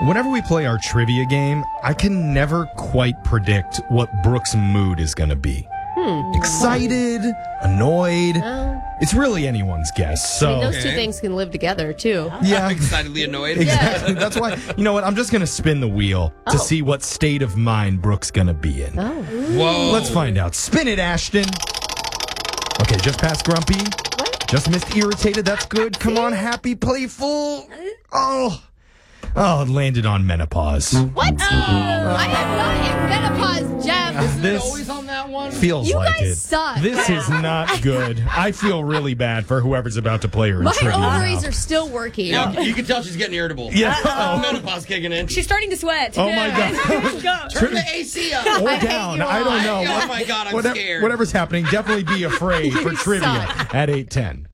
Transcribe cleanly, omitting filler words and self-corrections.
Whenever we play our trivia game, I can never quite predict what Brooke's mood is going to be. Excited, annoyed. It's really anyone's guess. So those two things can live together, too. Yeah. Excitedly annoyed. Exactly. That's why, you know what? I'm just going to spin the wheel to see what state of mind Brooke's going to be in. Oh. Whoa. Let's find out. Spin it, Ashton. Okay, just past grumpy. What? Just missed irritated. That's good. Come on, happy, playful. Oh, it landed on menopause. What? I am not in menopause, Jeff. This Always on that one. feels You like guys it. suck. This is not good. I feel really bad for whoever's about to play her in My trivia ovaries now. are still working. Yeah, you can tell she's getting irritable. Yeah. Menopause kicking in. She's starting to sweat. Oh my God. Turn the AC up. Or I hate down. you I don't all. know. Oh my God, I'm scared. Whatever's happening, definitely be afraid for You trivia suck. at 8:10.